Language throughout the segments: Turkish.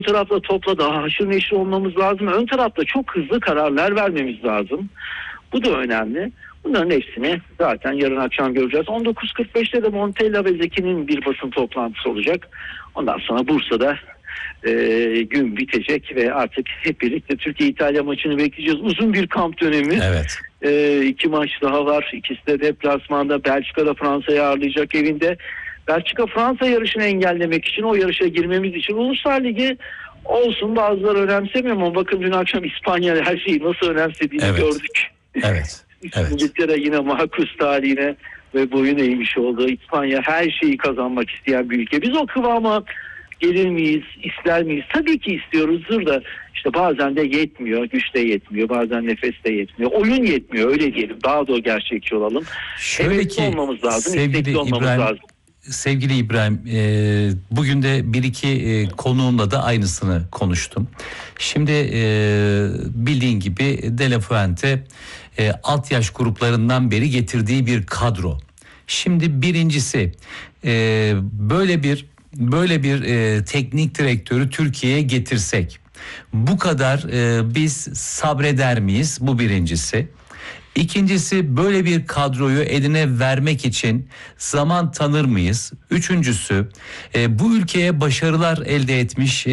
tarafta topla daha haşır neşir olmamız lazım. Ön tarafta çok hızlı kararlar vermemiz lazım. Bu da önemli. Bunların hepsini zaten yarın akşam göreceğiz. 19.45'te de Montella ve Zeki'nin bir basın toplantısı olacak. Ondan sonra Bursa'da gün bitecek ve artık hep birlikte Türkiye-İtalya maçını bekleyeceğiz. Uzun bir kamp dönemi. Evet. 2 maç daha var. İkisi de deplasmanda. Belçika'da Fransa'yı ağırlayacak evinde. Belçika Fransa yarışını engellemek için, o yarışa girmemiz için Uluslar Ligi olsun, bazıları önemsemiyor ama bakın dün akşam İspanya her şeyi nasıl önemsediğini gördük. Evet. İngiltere yine makus tarihine ve boyun eğmiş oldu. İspanya her şeyi kazanmak isteyen bir ülke. Biz o kıvama gelir miyiz, ister miyiz? Tabii ki istiyoruzdur da işte bazen de yetmiyor, güç de yetmiyor, bazen nefes de yetmiyor, oyun yetmiyor, öyle diyelim. Daha da gerçekçi olalım. Şöyle ki olmamız lazım, istekli olmamız lazım. Sevgili İbrahim, bugün de bir iki konuğumla da aynısını konuştum. Şimdi bildiğin gibi De La Fuente alt yaş gruplarından beri getirdiği bir kadro. Şimdi birincisi böyle bir teknik direktörü Türkiye'ye getirsek bu kadar biz sabreder miyiz? Bu birincisi. İkincisi, böyle bir kadroyu eline vermek için zaman tanır mıyız? Üçüncüsü, bu ülkeye başarılar elde etmiş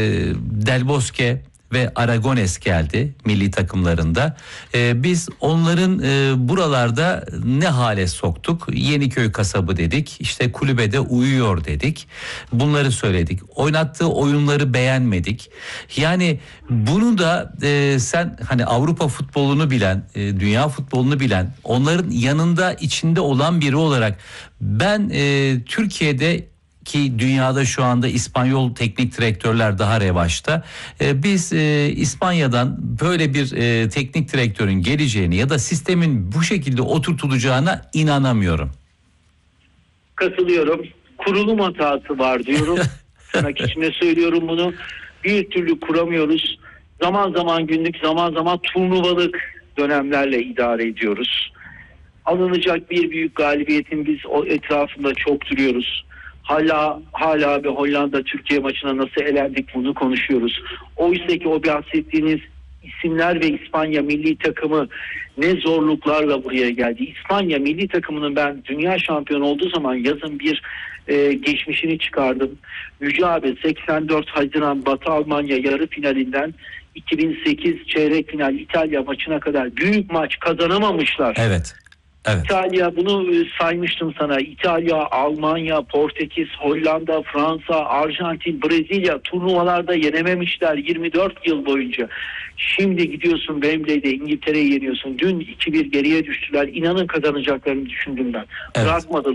Del Bosque ve Aragones geldi milli takımlarında. Biz onların buralarda ne hale soktuk? Yeniköy kasabı dedik, işte kulübede uyuyor dedik. Bunları söyledik. Oynattığı oyunları beğenmedik. Yani bunu da sen hani Avrupa futbolunu bilen, dünya futbolunu bilen, onların yanında içinde olan biri olarak ben Türkiye'de ki dünyada şu anda İspanyol teknik direktörler daha revaçta. Biz İspanya'dan böyle bir teknik direktörün geleceğini ya da sistemin bu şekilde oturtulacağına inanamıyorum. Katılıyorum. Kurulum hatası var diyorum. Tırnak içinde söylüyorum bunu. Bir türlü kuramıyoruz. Zaman zaman günlük, zaman zaman turnuvalık dönemlerle idare ediyoruz. Alınacak bir büyük galibiyetin biz o etrafında çok duruyoruz. Hala bir Hollanda Türkiye maçına nasıl elendik bunu konuşuyoruz. Oysa ki o bahsettiğiniz isimler ve İspanya milli takımı ne zorluklarla buraya geldi. İspanya milli takımının ben dünya şampiyonu olduğu zaman yazın bir geçmişini çıkardım. Mücadele 84 Haziran Batı Almanya yarı finalinden 2008 çeyrek final İtalya maçına kadar büyük maç kazanamamışlar. Evet. İtalya, bunu saymıştım sana. İtalya, Almanya, Portekiz, Hollanda, Fransa, Arjantin, Brezilya turnuvalarda yenememişler 24 yıl boyunca. Şimdi gidiyorsun Wembley'de İngiltere'yi yeniyorsun. Dün 2-1 geriye düştüler. İnanın kazanacaklarını düşündüm ben. Evet.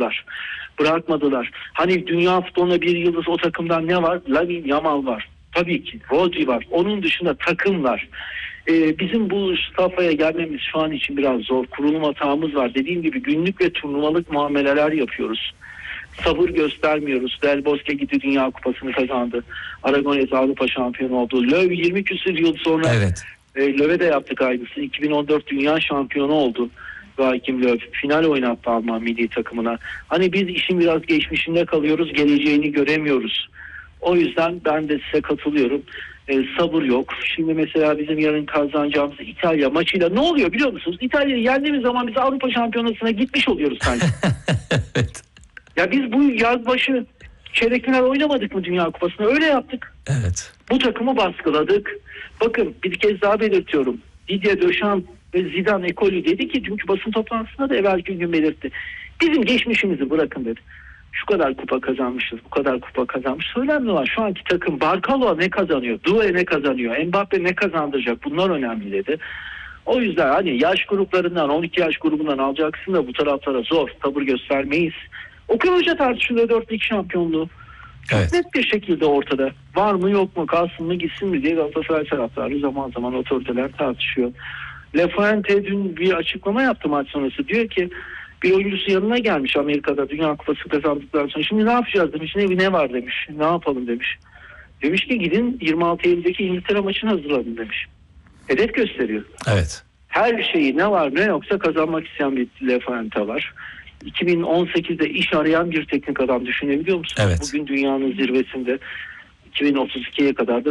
Bırakmadılar. Hani dünya futboluna bir yıldız o takımdan ne var? Lamine Yamal var. Tabii ki. Rodri var. Onun dışında takım var. Bizim bu safhaya gelmemiz şu an için biraz zor. Kurulum hatamız var. Dediğim gibi günlük ve turnuvalık muameleler yapıyoruz. Sabır göstermiyoruz. Del Bosque gitti, Dünya Kupası'nı kazandı. Aragones Avrupa şampiyonu oldu. Löw 20 küsur yıl sonra Löw'e de yaptık aynısını. 2014 Dünya şampiyonu oldu. Joachim Löw final oynattı Alman milli takımına. Hani biz işin biraz geçmişinde kalıyoruz. Geleceğini göremiyoruz. O yüzden ben de size katılıyorum. Sabır yok. Şimdi mesela bizim yarın kazanacağımız İtalya maçıyla ne oluyor biliyor musunuz? İtalya'yı yendiğimiz zaman biz Avrupa Şampiyonası'na gitmiş oluyoruz sanki. Evet. Ya biz bu yaz başı çeyrek final oynamadık mı Dünya Kupası'nda? Öyle yaptık. Evet. Bu takımı baskıladık. Bakın bir kez daha belirtiyorum. Didier Deschamps ve Zidane ekolü dedi ki dünkü basın toplantısında da evvelki gün belirtti. Bizim geçmişimizi bırakın dedi. Şu kadar kupa kazanmışız, bu kadar kupa kazanmışız. Önemli olan şu anki takım. Barkalo ne kazanıyor? Doué ne kazanıyor? Mbappe ne kazandıracak? Bunlar önemli dedi. O yüzden hani yaş gruplarından, 12 yaş grubundan alacaksın da bu taraflara zor. Sabır göstermeyiz. Okan Hoca tartışılıyor 4 lig şampiyonluğu. Çok net bir şekilde ortada. Var mı yok mu, kalsın mı gitsin mi diye Galatasaray taraftarı zaman zaman otoriteler tartışıyor. La Fuente dün bir açıklama yaptı maç sonrası. Diyor ki bir oyuncusu yanına gelmiş Amerika'da Dünya Kupası kazandıktan sonra. Şimdi ne yapacağız demiş. Ne var demiş. Ne yapalım demiş. Demiş ki gidin 26 Eylül'deki İngiltere maçını hazırladın demiş. Hedef gösteriyor. Evet. Her şeyi ne var ne yoksa kazanmak isteyen bir La Fuente var. 2018'de iş arayan bir teknik adam düşünebiliyor musun? Evet. Bugün dünyanın zirvesinde. 2032'ye kadar da